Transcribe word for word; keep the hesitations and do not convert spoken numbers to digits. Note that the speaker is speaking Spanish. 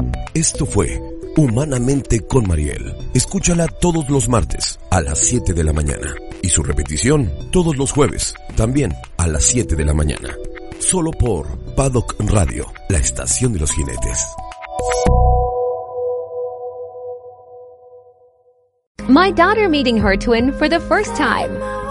Esto fue Humanamente con Mariel. Escúchala todos los martes a las siete de la mañana y su repetición todos los jueves, también a las siete de la mañana. Solo por Paddock Radio, la estación de los jinetes. My daughter meeting her twin for the first time.